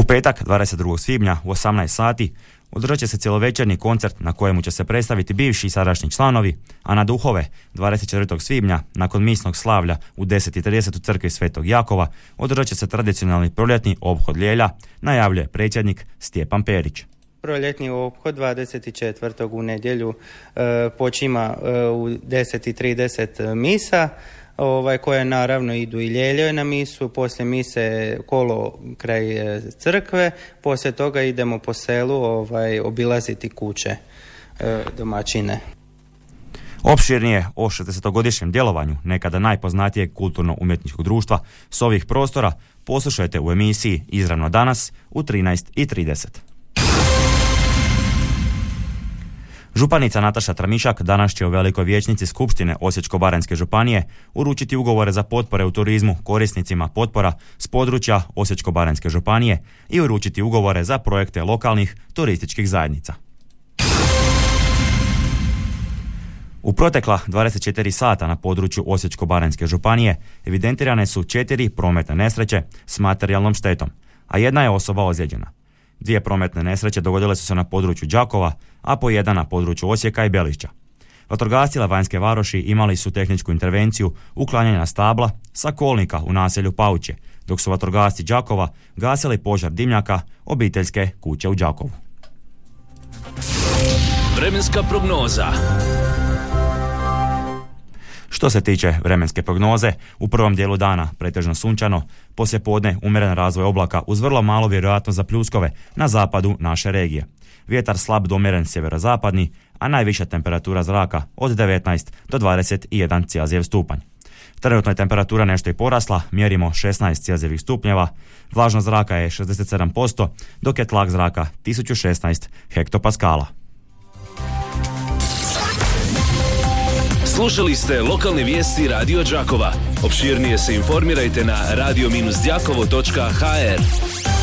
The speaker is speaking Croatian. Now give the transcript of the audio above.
petak 22. svibnja u 18 sati održat će se cjelovečernji koncert na kojemu će se predstaviti bivši i sadašnji članovi, a na duhove 24. svibnja nakon misnog slavlja u 10:30 u crkvi Svetog Jakova održat će se tradicionalni proljetni ophod Ljelja, najavljuje predsjednik Stjepan Perić. Proljetni ophod 24. u nedjelju počima u 10:30 misa, koje naravno idu i Ljeljoj na misu, poslije mise kolo kraj crkve, poslije toga idemo po selu obilaziti kuće domaćine. Opširnije o 60-godišnjem djelovanju nekada najpoznatijeg kulturno-umjetničkog društva s ovih prostora poslušajte u emisiji Izravno danas u 13:30. Županica Nataša Tramišak danas će u velikoj vijećnici Skupštine Osječko-baranjske županije uručiti ugovore za potpore u turizmu korisnicima potpora s područja Osječko-baranjske županije i uručiti ugovore za projekte lokalnih turističkih zajednica. U protekla 24 sata na području Osječko-baranjske županije evidentirane su 4 prometne nesreće s materijalnom štetom, a jedna je osoba ozlijeđena. 2 prometne nesreće dogodile su se na području Đakova, a po 1 na području Osijeka i Belišća. Vatrogasci Lavanjske Varoši imali su tehničku intervenciju uklanjanja stabla sa kolnika u naselju Pauće, dok su vatrogasci Đakova gasili požar dimnjaka obiteljske kuće u Đakovu. Vremenska prognoza. Što se tiče vremenske prognoze, u prvom dijelu dana pretežno sunčano, poslijepodne umjeren razvoj oblaka uz vrlo malo vjerojatnost za pljuskove na zapadu naše regije. Vjetar slab do umjeren sjeverozapadni, a najviša temperatura zraka od 19 do 21 Celzijev stupanj. Trenutno je temperatura nešto i porasla, mjerimo 16 Celzijevih stupnjeva, vlažnost zraka je 67%, dok je tlak zraka 1016 hektopaskala. Slušali ste lokalne vijesti Radio Đakova. Opširnije se informirajte na radio-đakovo.hr.